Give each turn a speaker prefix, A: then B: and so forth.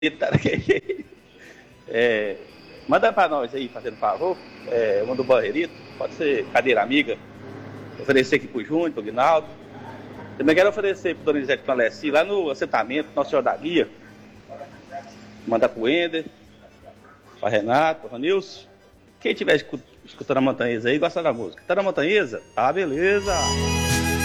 A: É, manda pra nós aí, fazendo favor. Uma do Barreirito, pode ser cadeira amiga. Oferecer aqui pro Júnior, pro Guinaldo. Também quero oferecer pro Donizete Palessi lá no assentamento, Nossa Senhora da Guia. Mandar pro Ender, pra Renato, pra Nilson. Quem estiver escutando a Montanhesa aí, gosta da música. Tá na Montanhesa? Ah, beleza.